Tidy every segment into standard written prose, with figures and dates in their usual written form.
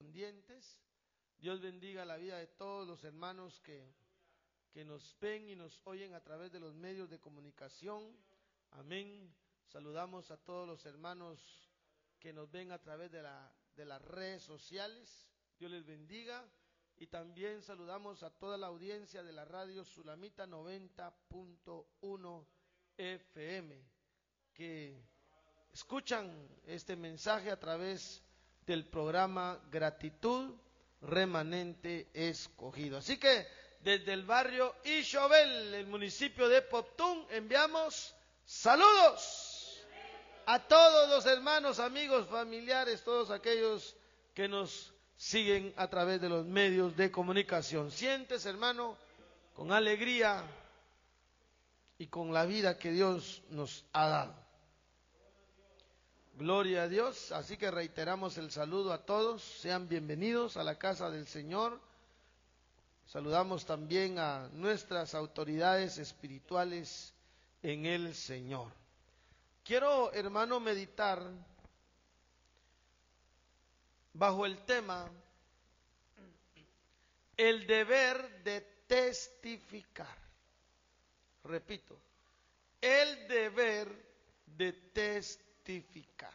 correspondientes. Dios bendiga la vida de todos los hermanos que nos ven y nos oyen a través de los medios de comunicación. Amén. Saludamos a todos los hermanos que nos ven a través de las redes sociales. Dios les bendiga. Y también saludamos a toda la audiencia de la radio Sulamita 90.1 FM, que escuchan este mensaje a través del programa Gratitud Remanente Escogido. Así que desde el barrio Ixobel, el municipio de Poptún, enviamos saludos a todos los hermanos, amigos, familiares, todos aquellos que nos siguen a través de los medios de comunicación. Siéntese, hermano, con alegría y con la vida que Dios nos ha dado. Gloria a Dios. Así que reiteramos el saludo a todos. Sean bienvenidos a la casa del Señor. Saludamos también a nuestras autoridades espirituales en el Señor. Quiero, hermano, meditar bajo el tema el deber de testificar. Repito, el deber de testificar.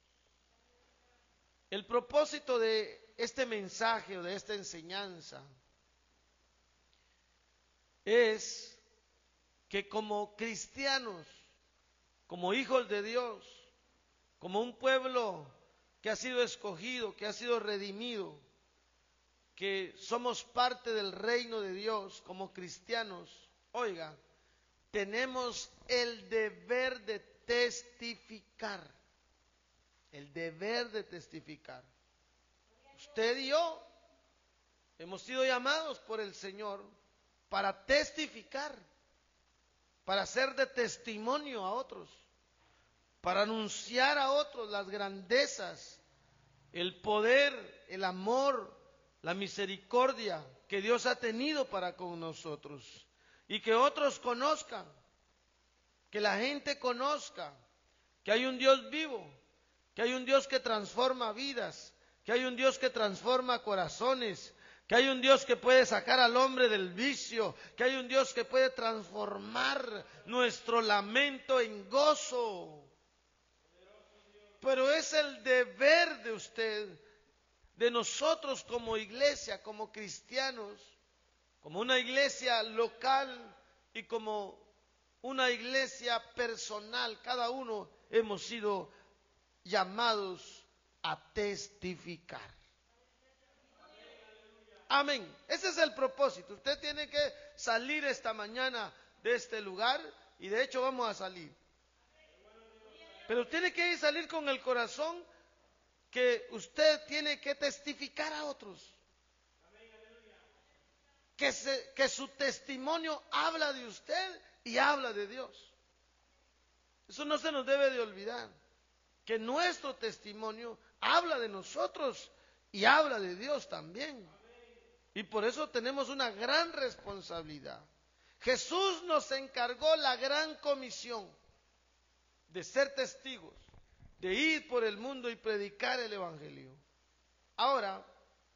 El propósito de este mensaje o de esta enseñanza es que como cristianos, como hijos de Dios, como un pueblo que ha sido escogido, que ha sido redimido, que somos parte del reino de Dios como cristianos, oiga, tenemos el deber de testificar. El deber de testificar. Usted y yo hemos sido llamados por el Señor para testificar, para ser de testimonio a otros, para anunciar a otros las grandezas, el poder, el amor, la misericordia que Dios ha tenido para con nosotros. Y que otros conozcan, que la gente conozca que hay un Dios vivo, que hay un Dios que transforma vidas, que hay un Dios que transforma corazones, que hay un Dios que puede sacar al hombre del vicio, que hay un Dios que puede transformar nuestro lamento en gozo. Pero es el deber de usted, de nosotros como iglesia, como cristianos, como una iglesia local y como una iglesia personal. Cada uno hemos sido llamados a testificar. Amén. Ese es el propósito. Usted tiene que salir esta mañana de este lugar y de hecho vamos a salir. Pero tiene que salir con el corazón que usted tiene que testificar a otros. Que su testimonio habla de usted y habla de Dios. Eso no se nos debe de olvidar. Que nuestro testimonio habla de nosotros y habla de Dios también. Y por eso tenemos una gran responsabilidad. Jesús nos encargó la gran comisión de ser testigos, de ir por el mundo y predicar el Evangelio. Ahora,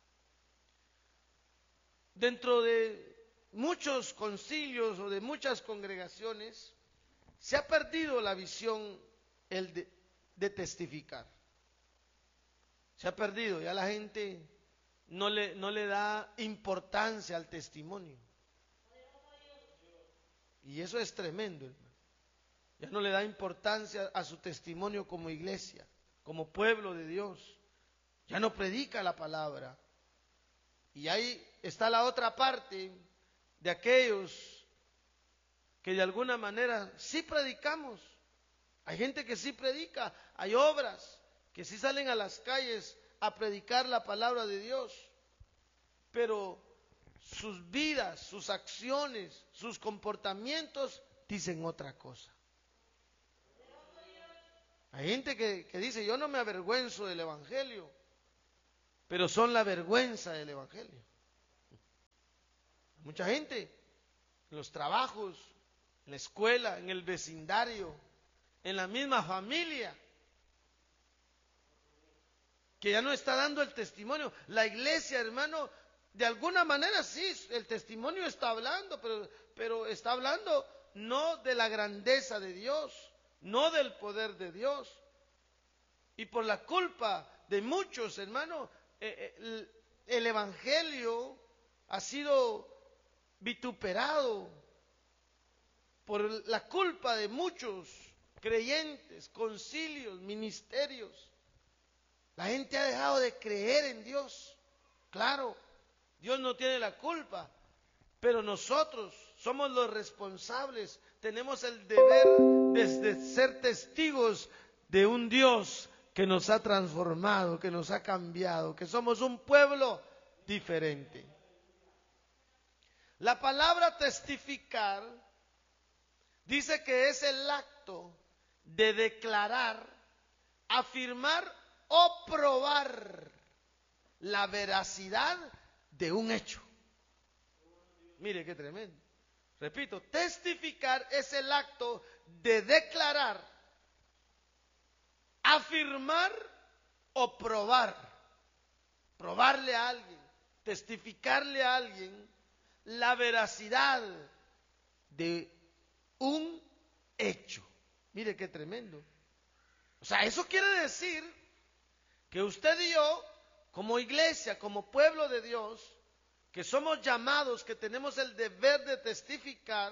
dentro de muchos concilios o de muchas congregaciones, se ha perdido la visión de testificar. Se ha perdido, ya la gente no le da importancia al testimonio. Y eso es tremendo, hermano. Ya no le da importancia a su testimonio como iglesia, como pueblo de Dios. Ya no predica la palabra. Y ahí está la otra parte de aquellos que de alguna manera sí predicamos. Hay gente que sí predica, hay obras que sí salen a las calles a predicar la palabra de Dios, pero sus vidas, sus acciones, sus comportamientos dicen otra cosa. Hay gente que dice, yo no me avergüenzo del Evangelio, pero son la vergüenza del Evangelio. Mucha gente, en los trabajos, en la escuela, en el vecindario, en la misma familia, que ya no está dando el testimonio. La iglesia, hermano, de alguna manera sí, el testimonio está hablando, pero está hablando no de la grandeza de Dios, no del poder de Dios. Y por la culpa de muchos, hermano, el evangelio ha sido vituperado por la culpa de muchos creyentes, concilios, ministerios. La gente ha dejado de creer en Dios. Claro, Dios no tiene la culpa, pero nosotros somos los responsables. Tenemos el deber de ser testigos de un Dios que nos ha transformado, que nos ha cambiado, que somos un pueblo diferente. La palabra testificar dice que es el acto de declarar, afirmar o probar la veracidad de un hecho. Mire qué tremendo. Repito, testificar es el acto de declarar, afirmar o probar. Probarle a alguien, testificarle a alguien la veracidad de un hecho. Mire qué tremendo. O sea, eso quiere decir que usted y yo, como iglesia, como pueblo de Dios, que somos llamados, que tenemos el deber de testificar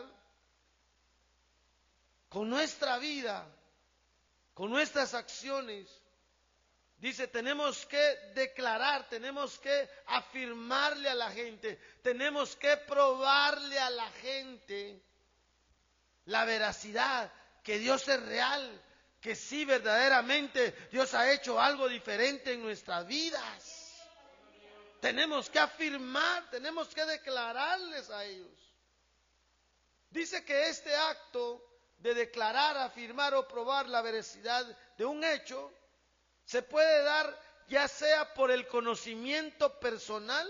con nuestra vida, con nuestras acciones. Dice, tenemos que declarar, tenemos que afirmarle a la gente, tenemos que probarle a la gente la veracidad, que Dios es real, que sí, verdaderamente Dios ha hecho algo diferente en nuestras vidas. Tenemos que afirmar, tenemos que declararles a ellos. Dice que este acto de declarar, afirmar o probar la veracidad de un hecho se puede dar ya sea por el conocimiento personal,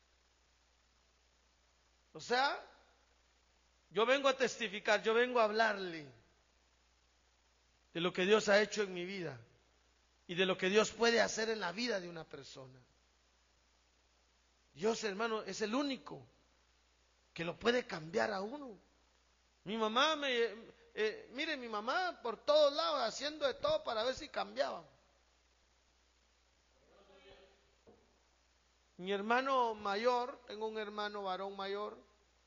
o sea, yo vengo a testificar, yo vengo a hablarle de lo que Dios ha hecho en mi vida y de lo que Dios puede hacer en la vida de una persona. Dios, hermano, es el único que lo puede cambiar a uno. Mi mamá, mire, mi mamá por todos lados haciendo de todo para ver si cambiaba. Mi hermano mayor, tengo un hermano varón mayor,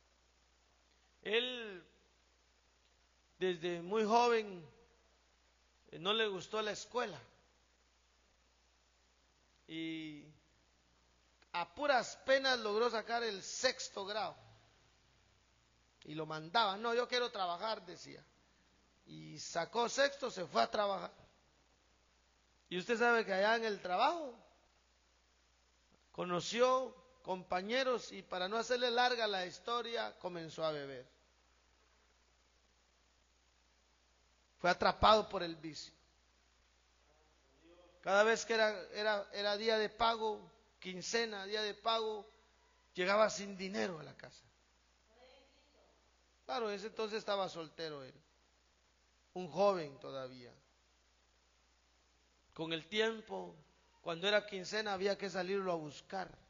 él desde muy joven no le gustó la escuela y a puras penas logró sacar el 6º grado y lo mandaban. No, yo quiero trabajar, decía, y sacó 6º, se fue a trabajar. Y usted sabe que allá en el trabajo conoció compañeros y, para no hacerle larga la historia, comenzó a beber. Fue atrapado por el vicio. Cada vez que era día de pago, quincena, día de pago, llegaba sin dinero a la casa. Claro, ese entonces estaba soltero él, un joven todavía. Con el tiempo, cuando era quincena, había que salirlo a buscar.